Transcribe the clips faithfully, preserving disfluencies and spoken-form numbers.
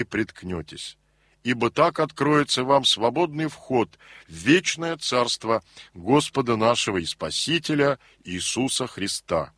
приткнетесь. Ибо так откроется вам свободный вход в вечное царство Господа нашего и Спасителя Иисуса Христа.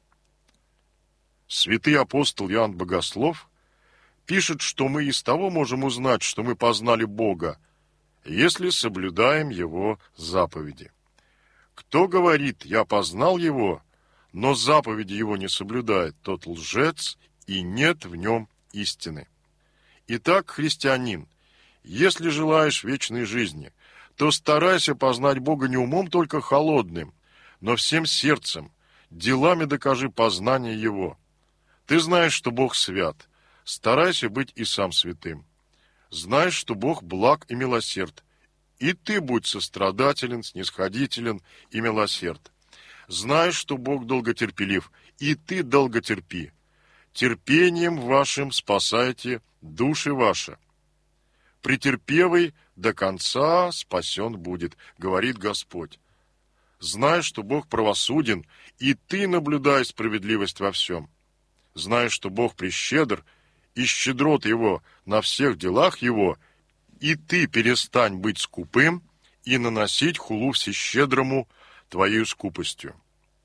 Святый апостол Иоанн Богослов пишет, что мы из того можем узнать, что мы познали Бога, если соблюдаем Его заповеди. Кто говорит: «Я познал Его», но заповеди Его не соблюдает, тот лжец, и нет в нем истины. Итак, христианин, если желаешь вечной жизни, то старайся познать Бога не умом только холодным, но всем сердцем, делами докажи познание Его. Ты знаешь, что Бог свят, старайся быть и сам святым. Знаешь, что Бог благ и милосерд, и ты будь сострадателен, снисходителен и милосерд. Знаешь, что Бог долготерпелив, и ты долготерпи. Терпением вашим спасайте души ваши. Претерпевый до конца спасен будет, говорит Господь. Знай, что Бог правосуден, и ты наблюдай справедливость во всем. Знай, что Бог прещедр, и щедрот Его на всех делах Его, и ты перестань быть скупым и наносить хулу всещедрому твоей скупостью.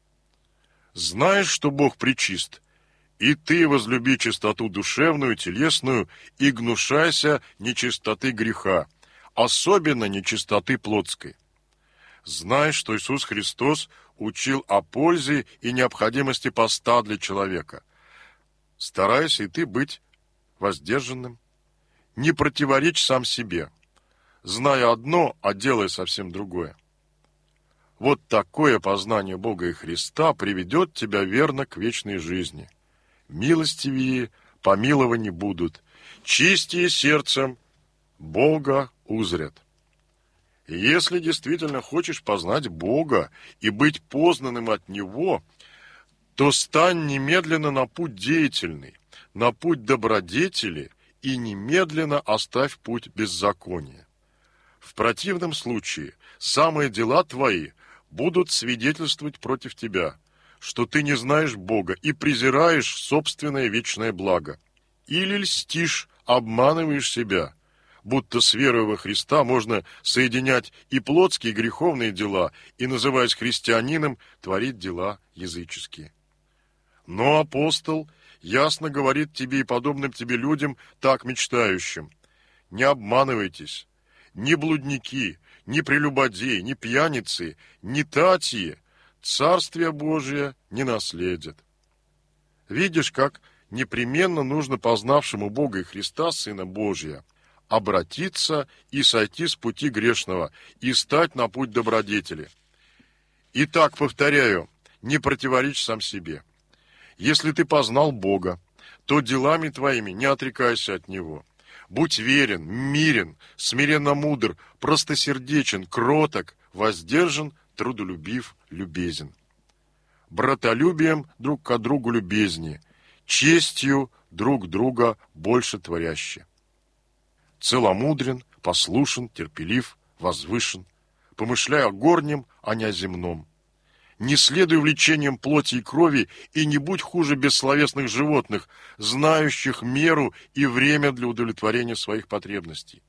Знаешь, что Бог пречист, и ты возлюби чистоту душевную, телесную, и гнушайся нечистоты греха, особенно нечистоты плотской. Знай, что Иисус Христос учил о пользе и необходимости поста для человека. Старайся и ты быть воздержанным. Не противоречь сам себе. Зная одно, а делай совсем другое. Вот такое познание Бога и Христа приведет тебя верно к вечной жизни. Милостивее помилованы будут, чистее сердцем Бога узрят. И если действительно хочешь познать Бога и быть познанным от Него, то стань немедленно на путь деятельный, на путь добродетели, и немедленно оставь путь беззакония. В противном случае самые дела твои будут свидетельствовать против тебя, что ты не знаешь Бога и презираешь собственное вечное благо. Или льстишь, обманываешь себя, будто с верой во Христа можно соединять и плотские греховные дела, и, называясь христианином, творить дела языческие. Но апостол ясно говорит тебе и подобным тебе людям, так мечтающим: не обманывайтесь, ни блудники, ни прелюбодеи, ни пьяницы, ни татьи Царствие Божие не наследят. Видишь, как непременно нужно познавшему Бога и Христа, Сына Божия, обратиться и сойти с пути грешного, и стать на путь добродетели. Итак, повторяю, не противоречь сам себе. Если ты познал Бога, то делами твоими не отрекайся от Него. Будь верен, мирен, смиренно мудр, простосердечен, кроток, воздержан, трудолюбив, любезен. Братолюбием друг к другу любезнее, честью друг друга больше творяще. Целомудрен, послушен, терпелив, возвышен, помышляя о горнем, а не о земном. Не следуй влечениям плоти и крови, и не будь хуже бессловесных животных, знающих меру и время для удовлетворения своих потребностей.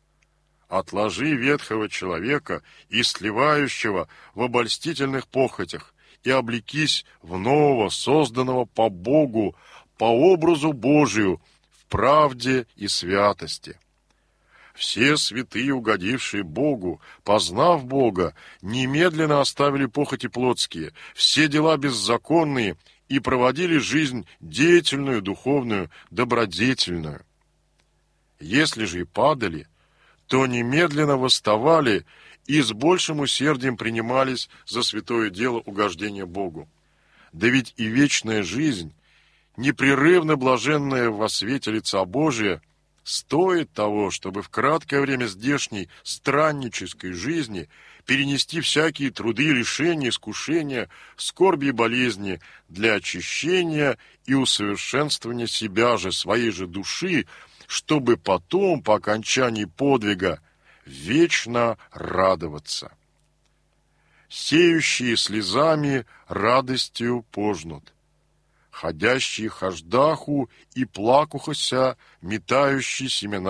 Отложи ветхого человека и сливающего в обольстительных похотях, и облекись в нового, созданного по Богу, по образу Божию, в правде и святости. Все святые, угодившие Богу, познав Бога, немедленно оставили похоти плотские, все дела беззаконные, и проводили жизнь деятельную, духовную, добродетельную. Если же и падали, то немедленно восставали и с большим усердием принимались за святое дело угождения Богу. Да ведь и вечная жизнь, непрерывно блаженная во свете лица Божия, стоит того, чтобы в краткое время здешней страннической жизни перенести всякие труды, лишения, искушения, скорби и болезни для очищения и усовершенствования себя же, своей же души, чтобы потом, по окончании подвига, вечно радоваться. Сеющие слезами радостью пожнут. ходящий хождаху и плакухося, метающий семена